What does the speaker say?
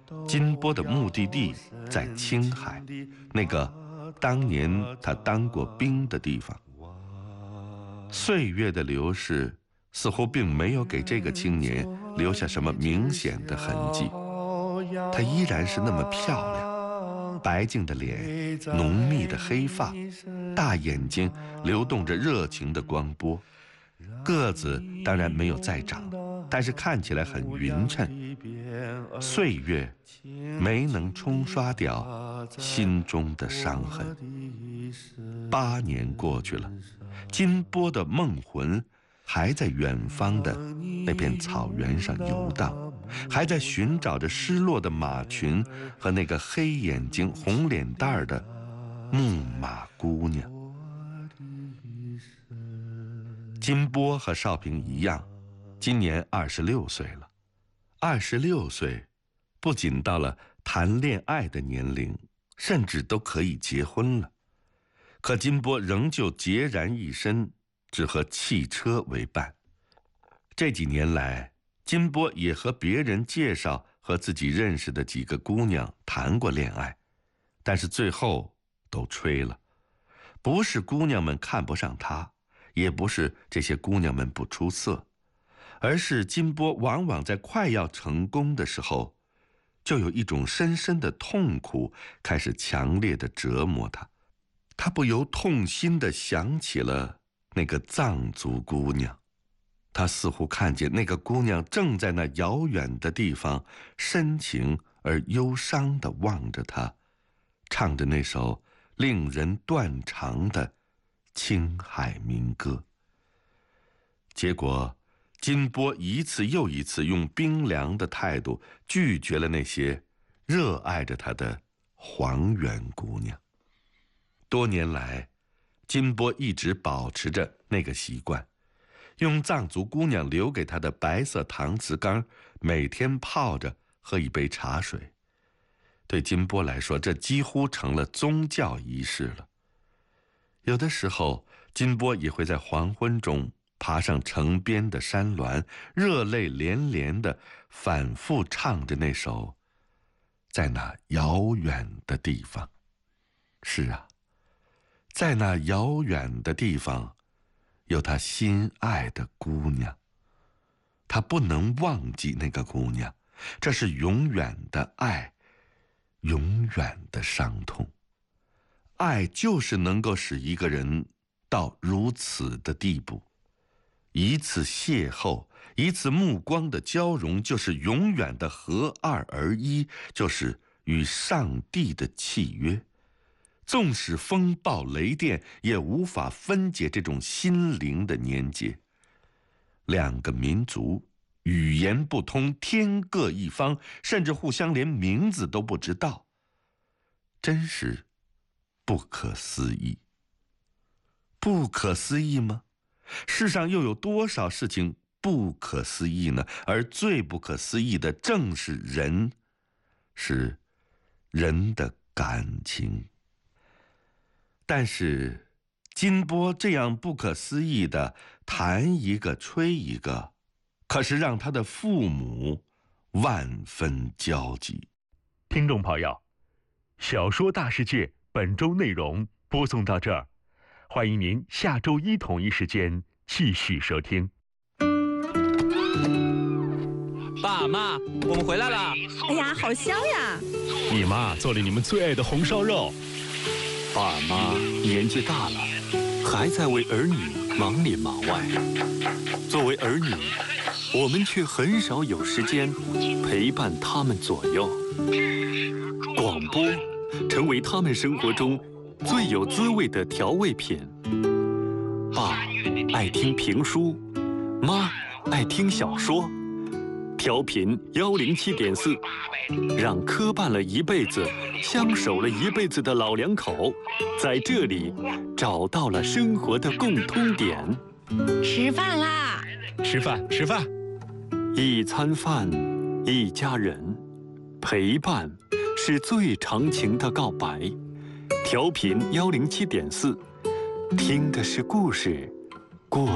金波的目的地在青海，那个当年他当过兵的地方。岁月的流逝似乎并没有给这个青年留下什么明显的痕迹，她依然是那么漂亮，白净的脸，浓密的黑发，大眼睛流动着热情的光波，个子当然没有再长，但是看起来很匀称。岁月没能冲刷掉心中的伤痕。8年过去了，金波的梦魂还在远方的那片草原上游荡，还在寻找着失落的马群和那个黑眼睛红脸蛋的牧马姑娘。金波和少平一样，今年26岁了。26岁不仅到了谈恋爱的年龄，甚至都可以结婚了。可金波仍旧孑然一身，只和汽车为伴。这几年来，金波也和别人介绍和自己认识的几个姑娘谈过恋爱，但是最后都吹了。不是姑娘们看不上他，也不是这些姑娘们不出色，而是金波往往在快要成功的时候，就有一种深深的痛苦开始强烈地折磨他。他不由痛心地想起了那个藏族姑娘，他似乎看见那个姑娘正在那遥远的地方深情而忧伤地望着他，唱着那首令人断肠的青海民歌。结果金波一次又一次用冰凉的态度拒绝了那些热爱着他的黄原姑娘。多年来，金波一直保持着那个习惯，用藏族姑娘留给他的白色搪瓷缸每天泡着喝一杯茶水。对金波来说，这几乎成了宗教仪式了。有的时候，金波也会在黄昏中爬上城边的山峦，热泪连连地反复唱着那首在那遥远的地方。是啊，在那遥远的地方，有他心爱的姑娘。他不能忘记那个姑娘，这是永远的爱，永远的伤痛。爱就是能够使一个人到如此的地步。一次邂逅，一次目光的交融，就是永远的合二而一，就是与上帝的契约。纵使风暴雷电，也无法分解这种心灵的粘结。两个民族语言不通，天各一方，甚至互相连名字都不知道，真是不可思议。不可思议吗？世上又有多少事情不可思议呢？而最不可思议的正是人，是人的感情。但是金波这样不可思议的弹一个吹一个，可是让他的父母万分焦急。 听众朋友，小说大世界本周内容播送到这儿，欢迎您下周一同一时间继续收听。 爸妈，我们回来了！ 哎呀，好香呀！ 你妈做了你们最爱的红烧肉。 爸妈年纪大了，还在为儿女忙里忙外。作为儿女，我们却很少有时间陪伴他们左右。广播成为他们生活中最有滋味的调味品。爸爱听评书，妈爱听小说。调频107.4，让磕绊了一辈子、相守了一辈子的老两口，在这里找到了生活的共通点。 吃饭啦！ 吃饭，吃饭。 一餐饭，一家人，陪伴是最长情的告白。调频107.4，听的是故事，